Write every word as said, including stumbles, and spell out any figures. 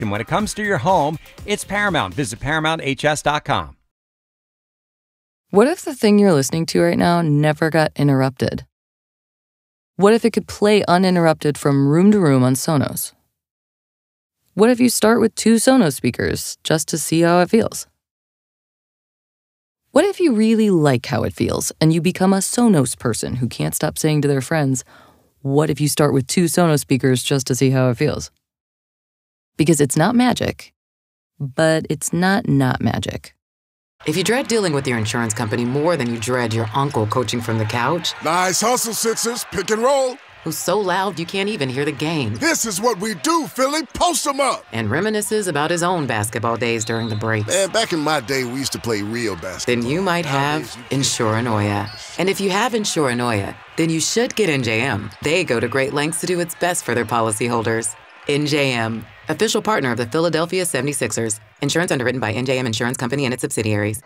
And when it comes to your home, it's Paramount. Visit Paramount H S dot com. What if the thing you're listening to right now never got interrupted? What if it could play uninterrupted from room to room on Sonos? What if you start with two Sonos speakers just to see how it feels? What if you really like how it feels and you become a Sonos person who can't stop saying to their friends, what if you start with two Sonos speakers just to see how it feels? Because it's not magic, but it's not not magic. If you dread dealing with your insurance company more than you dread your uncle coaching from the couch, nice hustle, Sixers. Pick and roll. Who's so loud you can't even hear the game. This is what we do, Philly. Post them up. And reminisces about his own basketball days during the breaks. Man, back in my day, we used to play real basketball. Then you might have Insuranoia. And if you have Insuranoia, then you should get N J M. They go to great lengths to do its best for their policyholders. N J M, official partner of the Philadelphia seventy-sixers. Insurance underwritten by N J M Insurance Company and its subsidiaries.